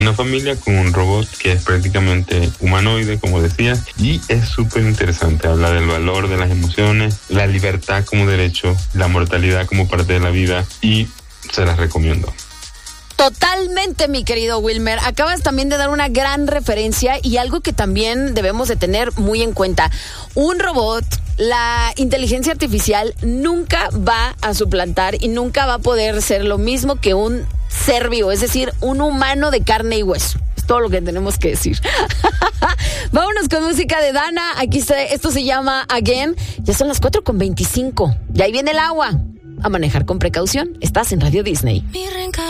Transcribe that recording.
Una familia con un robot que es prácticamente humanoide, como decía, y es súper interesante. Habla del valor de las emociones, la libertad como derecho, la mortalidad como parte de la vida, y se las recomiendo. Totalmente, mi querido Wilmer. Acabas también de dar una gran referencia y algo que también debemos de tener muy en cuenta. Un robot, la inteligencia artificial nunca va a suplantar y nunca va a poder ser lo mismo que un ser vivo, es decir, un humano de carne y hueso. Es todo lo que tenemos que decir. Vámonos con música de Dana. Aquí está, esto se llama Again. Ya son las 4:25. Y ahí viene el agua. A manejar con precaución. Estás en Radio Disney.